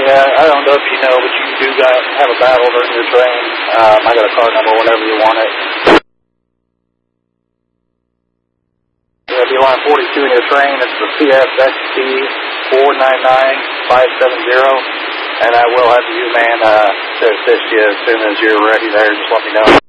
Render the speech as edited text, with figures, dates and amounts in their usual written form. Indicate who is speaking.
Speaker 1: Yeah, I don't know if you know, but you do have a battle during your train. I got a card number whenever you want it. If you want 42 in your train, it's the CSXT 499570, and I will have the U-Man to assist you as soon as you're ready there. Just let me know.